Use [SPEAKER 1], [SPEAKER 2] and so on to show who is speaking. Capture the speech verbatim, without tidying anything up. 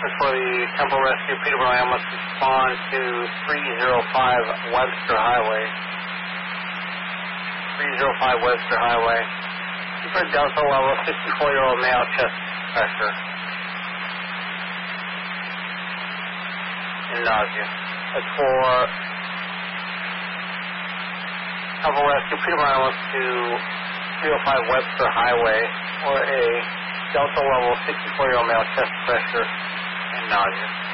[SPEAKER 1] This is for the Temple Rescue. Peterborough ambulance respond to three oh five Webster Highway. three oh five Webster Highway. For Delta level, sixty-four-year-old male, chest pressure and nausea. That's for Temple Rescue. Peterborough ambulance to three oh five Webster Highway for a Delta level, sixty-four-year-old male, chest pressure and nausea.